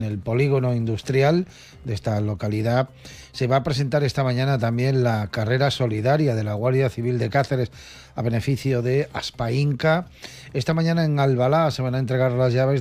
En el polígono industrial de esta localidad se va a presentar esta mañana también la carrera solidaria de la Guardia Civil de Cáceres a beneficio de Aspainca. Esta mañana en Albalá se van a entregar las llaves